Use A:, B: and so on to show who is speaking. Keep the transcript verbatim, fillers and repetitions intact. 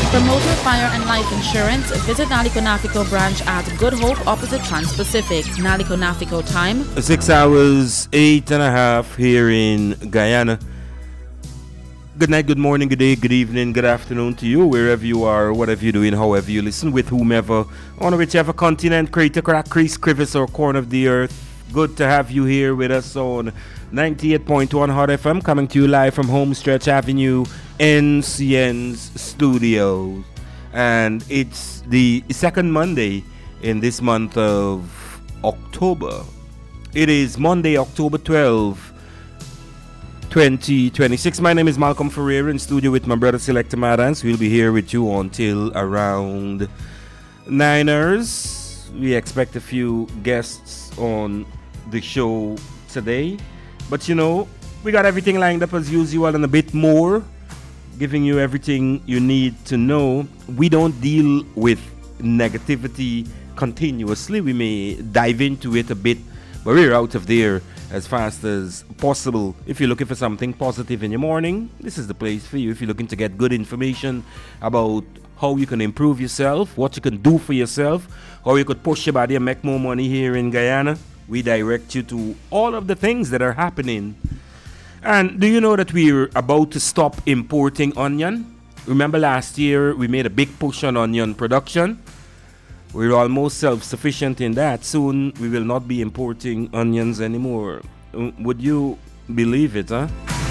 A: For motor, fire, and life insurance, visit Naliko Nafico branch at Good Hope opposite Trans-Pacific. Naliko Nafico time.
B: Six hours, eight and a half here in Guyana. Good night, good morning, good day, good evening, good afternoon to you, wherever you are, whatever you're doing, however you listen, with whomever, on whichever continent, crater, crack, crease, crevice, or corner of the earth. Good to have you here with us on ninety-eight point one Hot F M, coming to you live from Homestretch Avenue, N C N's studios. And it's the second Monday in this month of October. It is Monday, October twelfth, twenty twenty-six. My name is Malcolm Ferreira, in studio with my brother Selector Madans. We'll be here with you until around nine hours. We expect a few guests on the show today, but you know, we got everything lined up as usual and a bit more, giving you everything you need to know. We don't deal with negativity continuously. We may dive into it a bit, but we're out of there as fast as possible. If you're looking for something positive in your morning, this is the place for you. If you're looking to get good information about how you can improve yourself, what you can do for yourself, how you could push your body and make more money here in Guyana, we direct you to all of the things that are happening. And do you know that we're about to stop importing onion? Remember last year we made a big push on onion production? We're almost self-sufficient in that. Soon we will not be importing onions anymore. Would you believe it, huh?